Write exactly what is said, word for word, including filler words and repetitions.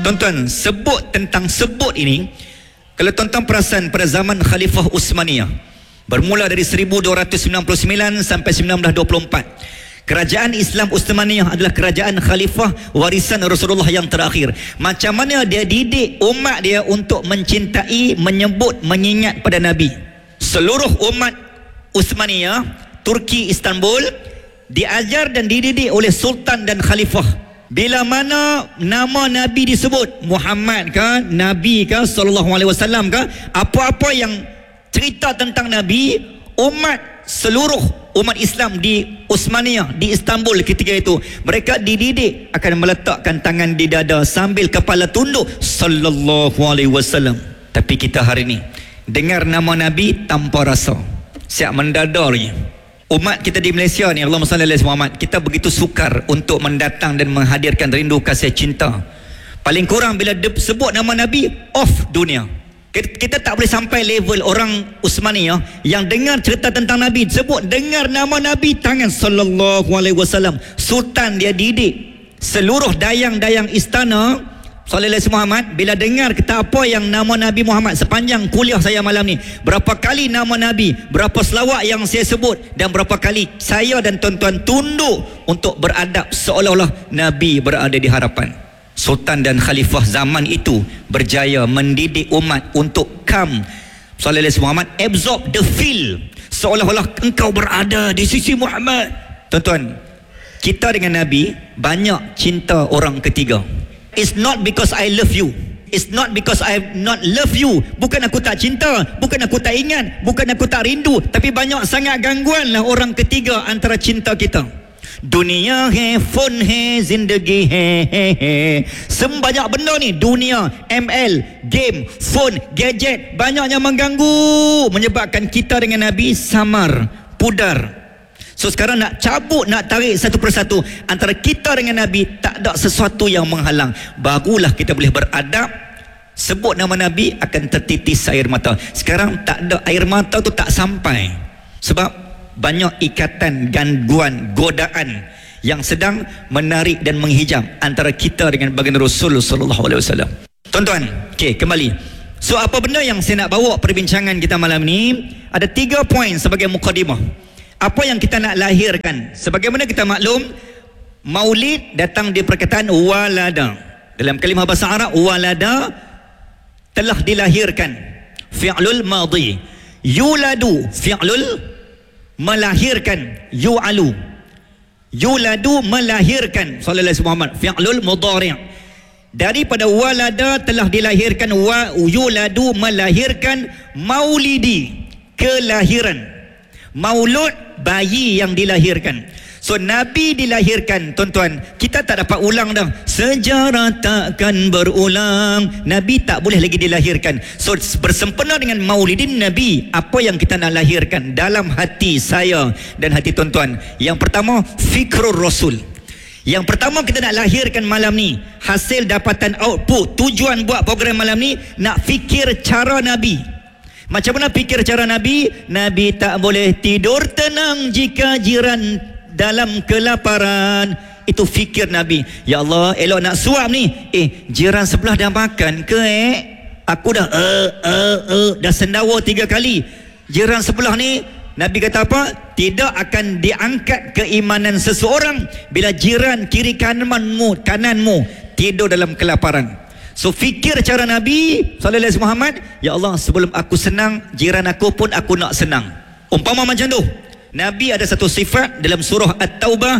Tuan-tuan, sebut tentang sebut ini, kalau tuan-tuan perasan pada zaman Khalifah Utsmaniyah, bermula dari seribu dua ratus sembilan puluh sembilan sampai seribu sembilan ratus dua puluh empat, kerajaan Islam Utsmaniyah adalah kerajaan khalifah warisan Rasulullah yang terakhir. Macam mana dia didik umat dia untuk mencintai, menyebut, mengingat pada Nabi. Seluruh umat Utsmaniyah, Turki, Istanbul, diajar dan dididik oleh sultan dan khalifah. Bila mana nama Nabi disebut, Muhammad ke, Nabi ke, sallallahu alaihi wasallam ke, apa-apa yang cerita tentang Nabi, umat seluruh umat Islam di Utsmaniyah, di Istanbul ketika itu, mereka dididik akan meletakkan tangan di dada sambil kepala tunduk, sallallahu alaihi wasallam. Tapi kita hari ini dengar nama Nabi tanpa rasa, siap mendadar lagi. Umat kita di Malaysia ni, Allahumma salli ala Muhammad, kita begitu sukar untuk mendatang dan menghadirkan rindu kasih cinta. Paling kurang bila sebut nama Nabi, off dunia. Kita, kita tak boleh sampai level orang Utsmaniyah yang dengar cerita tentang Nabi, sebut dengar nama Nabi, tangan sallallahu alaihi wasallam. Sultan dia didik seluruh dayang-dayang istana sallallahu alaihi Muhammad, bila dengar kata apa yang nama Nabi Muhammad, sepanjang kuliah saya malam ni, berapa kali nama Nabi, berapa selawat yang saya sebut, dan berapa kali saya dan tuan-tuan tunduk untuk beradab seolah-olah Nabi berada di hadapan. Sultan dan khalifah zaman itu berjaya mendidik umat untuk come sallallahu alaihi Muhammad, absorb the feel, seolah-olah engkau berada di sisi Muhammad. Tuan-tuan, kita dengan Nabi banyak cinta orang ketiga. It's not because I love you, it's not because I not love you. Bukan aku tak cinta, bukan aku tak ingat, bukan aku tak rindu, tapi banyak sangat gangguan lah orang ketiga antara cinta kita. Dunia hai, phone hai, zindagi hai, hai, hai. Sembanyak benda ni, dunia, M L, game, phone, gadget, banyaknya mengganggu, menyebabkan kita dengan Nabi samar, pudar. So sekarang nak cabut, nak tarik satu persatu antara kita dengan Nabi, tak ada sesuatu yang menghalang. Barulah kita boleh beradab. Sebut nama Nabi akan tertitis air mata. Sekarang tak ada, air mata tu tak sampai. Sebab banyak ikatan, gangguan, godaan yang sedang menarik dan menghijab antara kita dengan baginda Rasul sallallahu alaihi wasallam. Tuan-tuan, okey, kembali. So apa benda yang saya nak bawa perbincangan kita malam ni? Ada tiga poin sebagai mukadimah. Apa yang kita nak lahirkan? Sebagaimana kita maklum, maulid datang di perkataan walada. Dalam kalimah bahasa Arab, walada telah dilahirkan, fi'lul madhi. Yuladu, fi'lul melahirkan, yu'alu. Yuladu melahirkan, sallallahu alaihi Muhammad, fi'lul mudhari'. Daripada walada telah dilahirkan, wa yuladu melahirkan, maulidi kelahiran. Maulud, bayi yang dilahirkan. So Nabi dilahirkan, tuan-tuan, kita tak dapat ulang dah. Sejarah takkan berulang. Nabi tak boleh lagi dilahirkan. So bersempena dengan maulidin Nabi, apa yang kita nak lahirkan dalam hati saya dan hati tuan-tuan? Yang pertama, fikrul Rasul. Yang pertama kita nak lahirkan malam ni, hasil dapatan output, tujuan buat program malam ni, nak fikir cara Nabi. Macam mana fikir cara Nabi? Nabi tak boleh tidur tenang jika jiran dalam kelaparan. Itu fikir Nabi. Ya Allah, elok nak suap ni. Eh, jiran sebelah dah makan ke eh? Aku dah uh, uh, uh, dah sendawa tiga kali. Jiran sebelah ni, Nabi kata apa? Tidak akan diangkat keimanan seseorang bila jiran kiri kananmu, kananmu tidur dalam kelaparan. So fikir cara Nabi sallallahu alaihi Muhammad, ya Allah, sebelum aku senang, jiran aku pun aku nak senang. Umpama macam tu. Nabi ada satu sifat dalam surah At-Taubah,